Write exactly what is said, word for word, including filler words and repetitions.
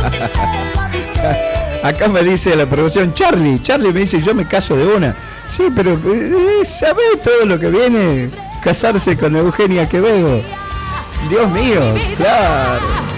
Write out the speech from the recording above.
Acá me dice la producción, Charlie, Charlie me dice, yo me caso de una. Sí, pero eh, ¿sabés todo lo que viene? Casarse con Eugenia Quevedo. Dios mío, claro.